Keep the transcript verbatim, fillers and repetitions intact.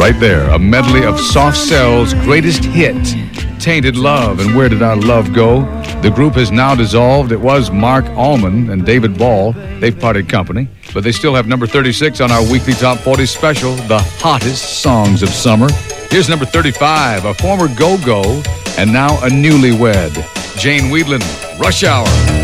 right there. A medley of Soft Cell's greatest hit, Tainted Love. And where did our love go? The group has now dissolved. It was Mark Allman and David Ball. They've parted company, but they still have number thirty-six on our weekly Top forty special, the hottest songs of summer. Here's number thirty-five, a former go-go and now a newlywed, Jane Wiedlin, Rush Hour.